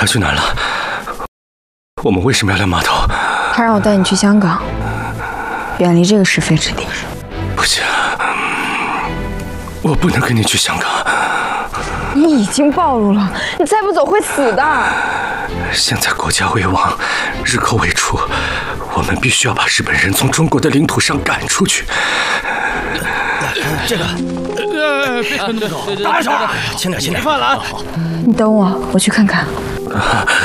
他去哪儿了？我们为什么要来码头？ 他让我带你去香港，远离这个是非之地。 不行，我不能跟你去香港。 你已经暴露了，你再不走会死的。 现在国家危亡，日寇未除，我们必须要把日本人从中国的领土上赶出去。 这个，别推那么高，大点声，轻点，轻点。饭了啊！ 你等我，我去看看。